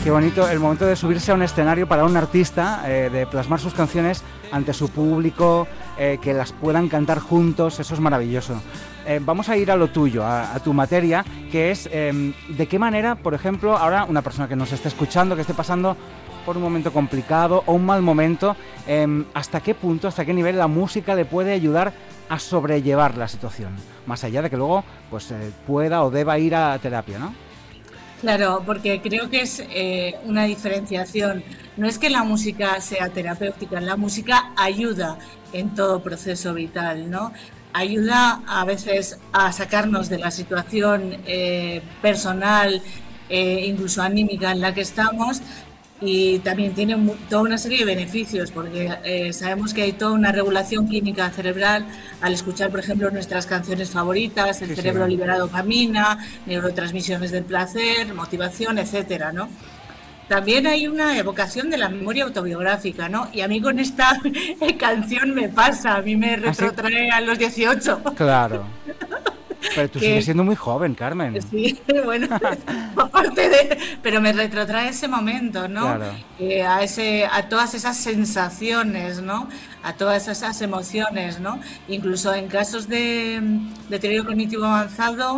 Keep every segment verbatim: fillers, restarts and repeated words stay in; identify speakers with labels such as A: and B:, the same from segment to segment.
A: Qué bonito el momento de subirse a un escenario para un artista, eh, de plasmar sus canciones ante su público, eh, que las puedan cantar juntos, eso es maravilloso. Eh, vamos a ir a lo tuyo, a, a tu materia, que es eh, de qué manera, por ejemplo, ahora una persona que nos esté escuchando, que esté pasando por un momento complicado o un mal momento, eh, hasta qué punto, hasta qué nivel la música le puede ayudar a sobrellevar la situación, más allá de que luego pues eh, pueda o deba ir a terapia, ¿no?
B: Claro, porque creo que es eh, una diferenciación. No es que la música sea terapéutica, la música ayuda en todo proceso vital, ¿no? Ayuda a veces a sacarnos de la situación eh, personal, eh, incluso anímica en la que estamos, y también tiene mu- toda una serie de beneficios, porque eh, sabemos que hay toda una regulación química cerebral al escuchar, por ejemplo, nuestras canciones favoritas, el
A: Sí,
B: cerebro
A: sí.
B: libera dopamina, neurotransmisiones del placer, motivación, etcétera, ¿no? También hay una evocación de la memoria autobiográfica, ¿no? Y a mí con esta canción me pasa, a mí me
A: ¿Ah, sí?
B: retrotrae a los dieciocho.
A: Claro. Pero tú
B: Que
A: sigues siendo muy joven, Carmen.
B: sí, bueno, aparte de, pero me retrotrae ese momento, ¿no?
A: Claro.
B: Eh, a ese, a todas esas sensaciones, ¿no? A todas esas emociones, ¿no? Incluso en casos de mm, deterioro cognitivo avanzado,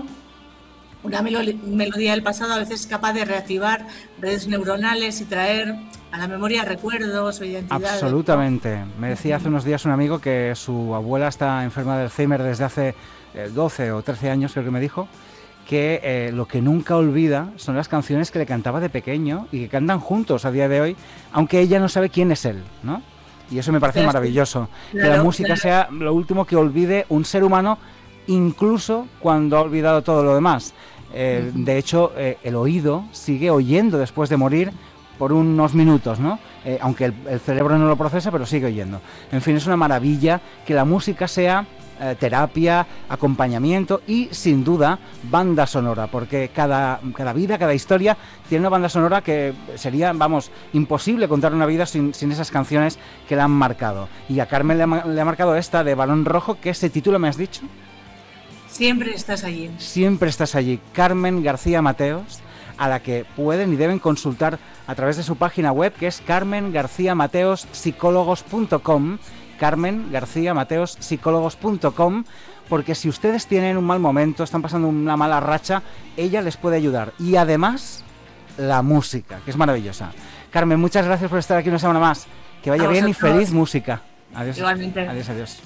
B: una melo- melodía del pasado a veces es capaz de reactivar redes neuronales y traer a la memoria recuerdos o identidades, ¿no?
A: Absolutamente. Me decía hace unos días un amigo que su abuela está enferma de Alzheimer desde hace eh, doce o trece años, creo que me dijo, que eh, lo que nunca olvida son las canciones que le cantaba de pequeño y que cantan juntos a día de hoy, aunque ella no sabe quién es él, ¿no? Y eso me parece
B: Claro,
A: maravilloso, que la
B: claro,
A: música
B: claro.
A: sea lo último que olvide un ser humano, incluso cuando ha olvidado todo lo demás. Eh, de hecho, eh, el oído sigue oyendo después de morir por unos minutos, ¿no? Eh, aunque el, el cerebro no lo procesa, pero sigue oyendo. En fin, es una maravilla que la música sea eh, terapia, acompañamiento y, sin duda, banda sonora, porque cada, cada vida, cada historia tiene una banda sonora que sería, vamos, imposible contar una vida sin, sin esas canciones que la han marcado. Y a Carmen le ha, ma- le ha marcado esta de Balón Rojo, que ese título me has dicho.
B: Siempre estás allí.
A: Siempre estás allí, Carmen García Mateos, a la que pueden y deben consultar a través de su página web, que es carmen garcía mateos psicólogos punto com, carmen garcía mateos psicólogos punto com, porque si ustedes tienen un mal momento, están pasando una mala racha, ella les puede ayudar. Y además, la música, que es maravillosa. Carmen, muchas gracias por estar aquí una semana más. Que vaya
B: A
A: bien y
B: vosotros.
A: feliz música. Adiós.
B: Igualmente.
A: Adiós, adiós.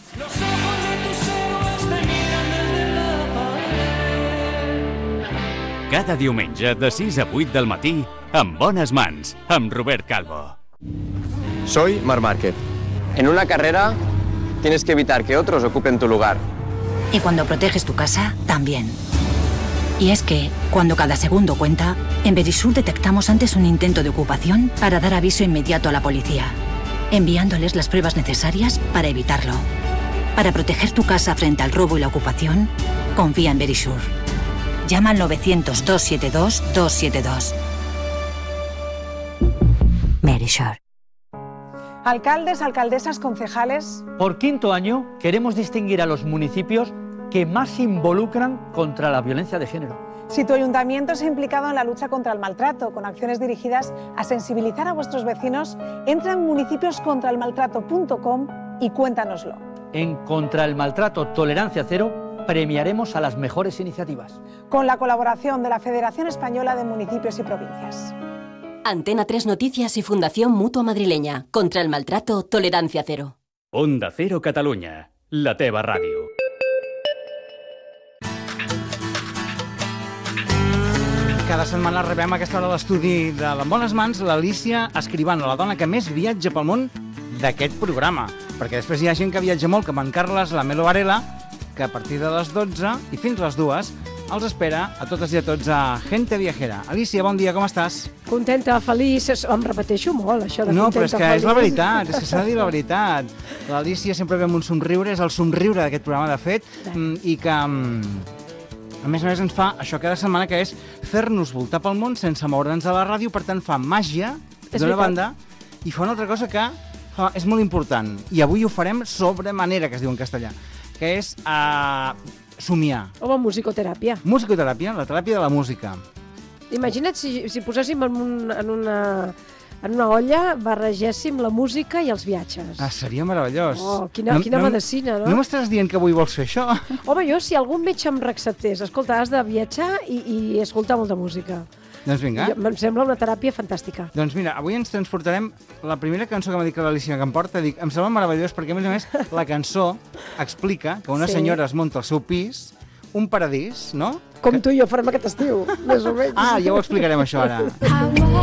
C: Cada diumenge de sis a vuit del matí, amb Bones Mans, amb Robert Calvo.
D: Soy Marc Márquez. En una carrera tienes que evitar que otros ocupen tu lugar.
E: Y cuando proteges tu casa, también. Y es que, cuando cada segundo cuenta, en Verisur detectamos antes un intento de ocupación para dar aviso inmediato a la policía, enviándoles las pruebas necesarias para evitarlo. Para proteger tu casa frente al robo y la ocupación, confía en Verisur. Llama al novecientos, doscientos setenta y dos, doscientos setenta y dos. Verisur.
F: Alcaldes, alcaldesas, concejales.
G: Por quinto año queremos distinguir a los municipios que más se involucran contra la violencia de género.
F: Si tu ayuntamiento se ha implicado en la lucha contra el maltrato con acciones dirigidas a sensibilizar a vuestros vecinos, entra en municipios contra el maltrato punto com y cuéntanoslo.
G: En Contra el Maltrato Tolerancia Cero premiaremos a las mejores iniciativas.
F: Con la colaboración de la Federación Española de Municipios y Provincias.
H: Antena tres Noticias y Fundación Mutua Madrileña. Contra el maltrato, tolerancia cero.
C: Onda Cero Catalunya, la teva ràdio.
A: Cada setmana rebem a aquesta hora a l'estudi de l'En Bones Mans l'Alícia Escribano, la dona que més viatja pel món d'aquest programa. Perquè després hi ha gent que viatja molt, com en Carles Lamelo Varela, que a partir de les dotze i fins les dues els espera a totes i a tots a Gente Viajera. Alícia, bon dia, com estàs?
I: Contenta, feliç, em repeteixo molt, això de
A: No,
I: contenta,
A: però és que
I: feliç.
A: és la veritat, és que s'ha de dir la veritat. L'Alícia sempre ve amb un somriure, és el somriure d'aquest programa, de fet, mm, i que, mm, a més a més, ens fa això cada setmana, que és fer-nos voltar pel món sense moure'ns a la ràdio, per tant, fa màgia,
I: És
A: d'una
I: veritat.
A: banda, i fa una altra cosa que fa, és molt important, i avui ho farem sobre manera, que es diu en castellà, que és uh, somiar.
I: Home, musicoteràpia.
A: Musicoteràpia, la teràpia de la música.
I: Imagina't si, si poséssim en, un, en, una, en una olla, barregéssim la música i els viatges.
A: Ah, seria meravellós.
I: Oh, quina, no, quina no, medicina, no?
A: No m'estàs dient que avui vols fer això?
I: Home, jo, si algun metge em receptés, escolta, has de viatjar i, i escoltar molta música.
A: Doncs vinga.
I: Jo, em sembla una teràpia fantàstica.
A: Doncs mira, avui ens transportarem la primera cançó que m'ha dit l'Alicia que em porta. Dic, em sembla meravellós perquè, a més a més, la cançó explica que una sí. senyora es munta al seu pis un paradís, no?
I: Com que... tu i jo farem aquest estiu, més o menys.
A: Ah, ja ho explicarem, això, ara.